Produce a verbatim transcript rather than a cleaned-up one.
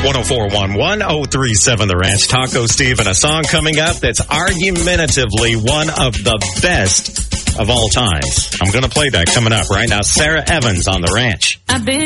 one oh four one, one oh three seven The Ranch. Taco Steve, and a song coming up that's argumentatively one of the best of all times. I'm going to play that coming up right now. Sarah Evans on The Ranch. I've been